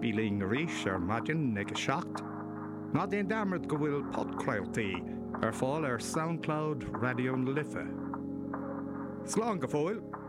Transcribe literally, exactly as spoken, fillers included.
bíling ríis ar maidin ag seacht, ná déon damart go bhfuil podcrailtaí ar fáil ar SoundCloud Radio na Lifa. Slán go fóil.